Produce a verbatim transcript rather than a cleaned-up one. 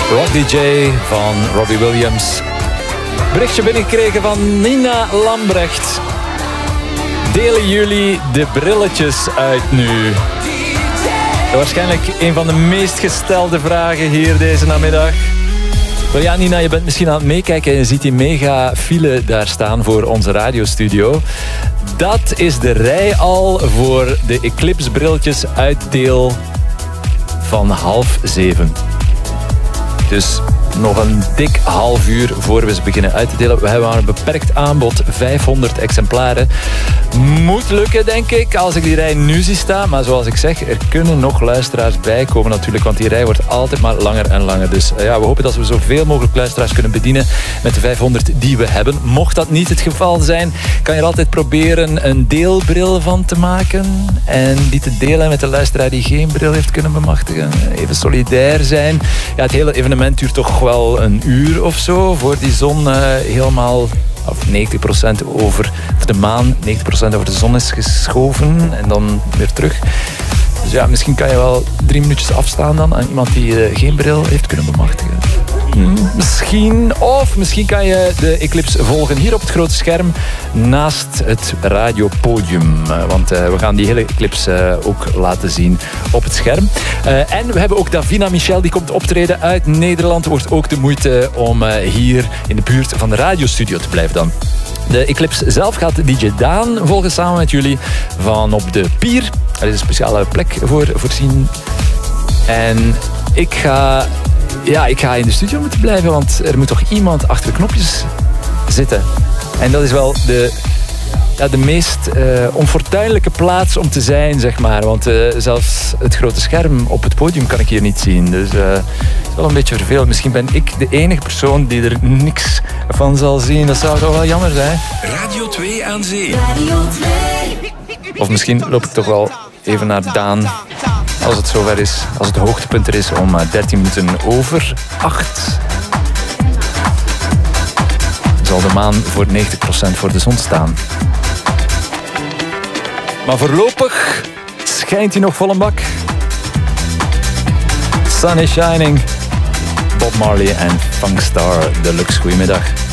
Rock D J van Robbie Williams. Berichtje binnengekregen van Nina Lambrecht. Delen jullie de brilletjes uit nu? Waarschijnlijk een van de meest gestelde vragen hier deze namiddag. Wel ja, Nina, je bent misschien aan het meekijken en je ziet die mega file daar staan voor onze radiostudio. Dat is de rij al voor de Eclipse brilletjes uitdeel van half zeven. Dus nog een dik half uur voor we ze beginnen uit te delen. We hebben maar een beperkt aanbod, vijfhonderd exemplaren. Moet lukken, denk ik, als ik die rij nu zie staan. Maar zoals ik zeg, er kunnen nog luisteraars bijkomen natuurlijk, want die rij wordt altijd maar langer en langer. Dus uh, ja, we hopen dat we zoveel mogelijk luisteraars kunnen bedienen met de vijfhonderd die we hebben. Mocht dat niet het geval zijn, kan je er altijd proberen een deelbril van te maken en die te delen met de luisteraar die geen bril heeft kunnen bemachtigen. Even solidair zijn. Ja, het hele evenement duurt toch wel een uur of zo voor die zon uh, helemaal, of negentig procent over, of de maan negentig procent over de zon is geschoven en dan weer terug. Dus ja, misschien kan je wel drie minuutjes afstaan dan aan iemand die uh, geen bril heeft kunnen bemachtigen. Hmm, misschien, of misschien kan je de Eclipse volgen hier op het grote scherm naast het radiopodium. Uh, want uh, we gaan die hele Eclipse uh, ook laten zien op het scherm. Uh, en we hebben ook Davina Michel, die komt optreden uit Nederland. Wordt ook de moeite om uh, hier in de buurt van de radiostudio te blijven dan. De Eclipse zelf gaat D J Daan volgen samen met jullie van op de Pier. Er is een speciale plek voor voorzien. En ik ga... Ja, ik ga in de studio moeten blijven, want er moet toch iemand achter de knopjes zitten. En dat is wel de, ja, de meest uh, onfortuinlijke plaats om te zijn, zeg maar. Want uh, zelfs het grote scherm op het podium kan ik hier niet zien. Dus uh, het is wel een beetje vervelend. Misschien ben ik de enige persoon die er niks van zal zien. Dat zou toch wel jammer zijn. Radio twee aan zee. Radio twee. Of misschien loop ik toch wel even naar Daan. Als het zover is, als het hoogtepunt er is om dertien minuten over acht. Zal de maan voor negentig procent voor de zon staan. Maar voorlopig schijnt hij nog vol een bak. Sun is shining. Bob Marley en Funkstar Deluxe. Goedemiddag.